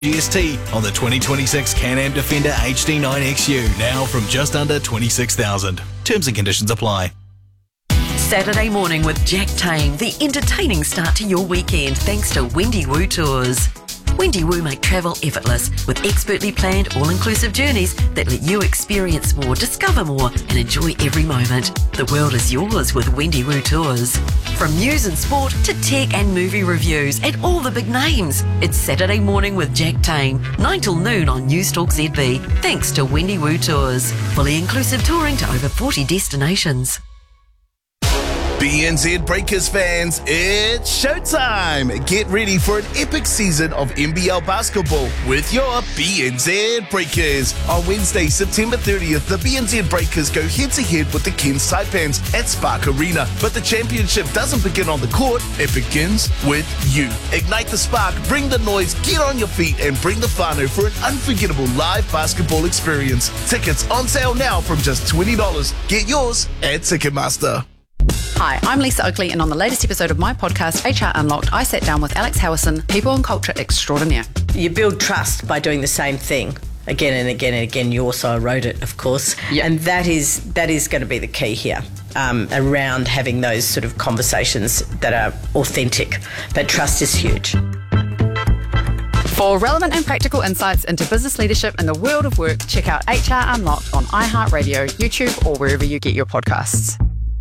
GST on the 2026 Can-Am Defender HD9 XU, now from just under $26,000. Terms and conditions apply. Saturday morning with Jack Tame, the entertaining start to your weekend thanks to Wendy Woo Tours. Wendy Woo make travel effortless with expertly planned all-inclusive journeys that let you experience more, discover more and enjoy every moment. The world is yours with Wendy Woo Tours. From news and sport to tech and movie reviews and all the big names. It's Saturday morning with Jack Tame, 9 till noon on Newstalk ZB, thanks to Wendy Woo Tours. Fully inclusive touring to over 40 destinations. BNZ Breakers fans, it's showtime! Get ready for an epic season of NBL basketball with your BNZ Breakers. On Wednesday, September 30th, the BNZ Breakers go head-to-head with the Cairns Taipans at Spark Arena. But the championship doesn't begin on the court, it begins with you. Ignite the spark, bring the noise, get on your feet and bring the whānau for an unforgettable live basketball experience. Tickets on sale now from just $20. Get yours at Ticketmaster. Hi, I'm Lisa Oakley, and on the latest episode of my podcast, HR Unlocked, I sat down with Alex Howison, people and culture extraordinaire. You build trust by doing the same thing again and again and again. You also erode it, of course. Yep. And that is going to be the key here, around having those sort of conversations that are authentic. But trust is huge. For relevant and practical insights into business leadership in the world of work, check out HR Unlocked on iHeartRadio, YouTube, or wherever you get your podcasts.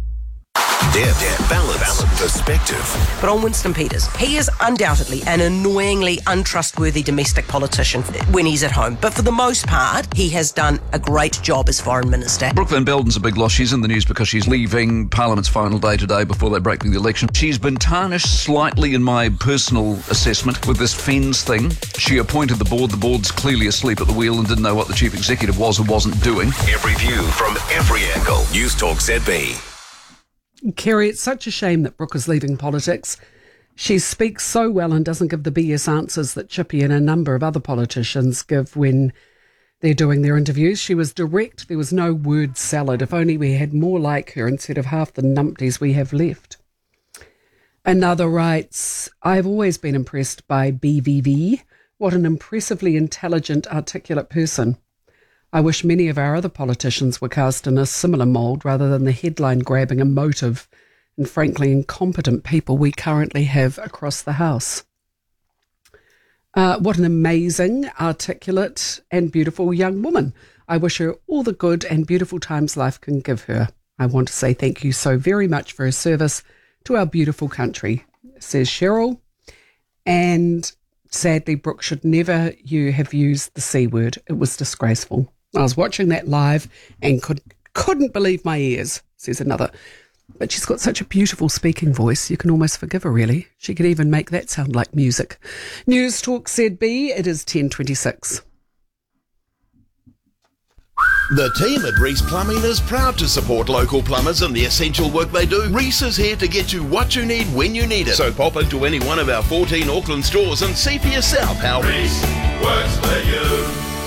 Depth, balance, perspective. But on Winston Peters, he is undoubtedly an annoyingly untrustworthy domestic politician when he's at home. But for the most part, he has done a great job as Foreign Minister. Brooke Van Belden's a big loss. She's in the news because she's leaving Parliament's final day today before they break the election. She's been tarnished slightly in my personal assessment with this FENS thing. She appointed the board. The board's clearly asleep at the wheel and didn't know what the chief executive was or wasn't doing. Every view from every angle. Newstalk ZB. Kerry, it's such a shame that Brooke is leaving politics. She speaks so well and doesn't give the BS answers that Chippy and a number of other politicians give when they're doing their interviews. She was direct. There was no word salad. If only we had more like her instead of half the numpties we have left. Another writes, I've always been impressed by BVV. What an impressively intelligent, articulate person. I wish many of our other politicians were cast in a similar mould rather than the headline-grabbing, emotive and frankly incompetent people we currently have across the House. What an amazing, articulate and beautiful young woman. I wish her all the good and beautiful times life can give her. I want to say thank you so very much for her service to our beautiful country, says Cheryl. And sadly, Brooke should never have used the C word. It was disgraceful. I was watching that live and couldn't believe my ears, says another. But she's got such a beautiful speaking voice, you can almost forgive her, really. She could even make that sound like music. Newstalk ZB, it is 10:26. The team at Reese Plumbing is proud to support local plumbers in the essential work they do. Reese is here to get you what you need when you need it. So pop into any one of our 14 Auckland stores and see for yourself how Reese works for you.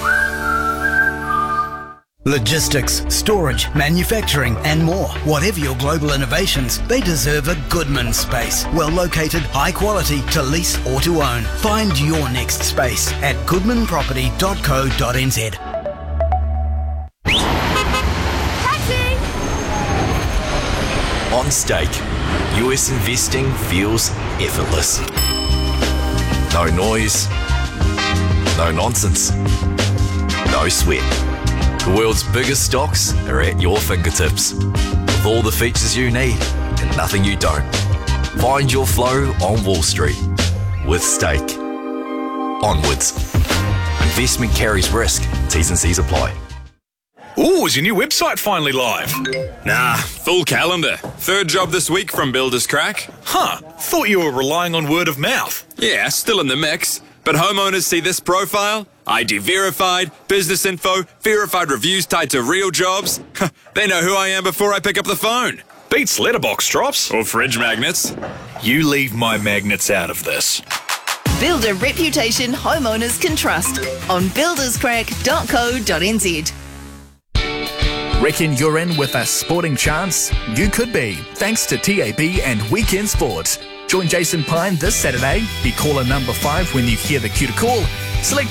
Logistics, storage, manufacturing and more. Whatever your global innovations, they deserve a Goodman space. Well located, high quality, to lease or to own. Find your next space at goodmanproperty.co.nz. Taxi! On Stake, US investing feels effortless. No noise, no nonsense, no sweat. The world's biggest stocks are at your fingertips, with all the features you need and nothing you don't. Find your flow on Wall Street with Stake. Onwards. Investment carries risk. T's and C's apply. Ooh, is your new website finally live? Nah, full calendar. Third job this week from Builders Crack. Huh, thought you were relying on word of mouth. Yeah, still in the mix. But homeowners see this profile, ID verified, business info, verified reviews tied to real jobs. They know who I am before I pick up the phone. Beats letterbox drops. Or fridge magnets. You leave my magnets out of this. Build a reputation homeowners can trust on builderscrack.co.nz. Reckon you're in with a sporting chance? You could be, thanks to TAB and Weekend Sports. Join Jason Pine this Saturday. Be caller number 5 when you hear the cue to call. Select